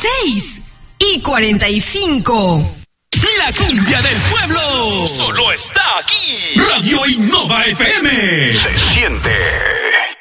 6:45. La cumbia del pueblo solo está aquí. Radio Innova FM. Se siente.